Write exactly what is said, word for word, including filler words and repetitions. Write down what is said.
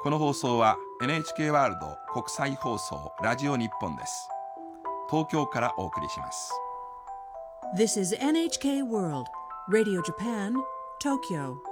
この放送は エヌエイチケー ワールド国際放送ラジオ日本です。東京からお送りします。 This is エヌエイチケー World Radio Japan, Tokyo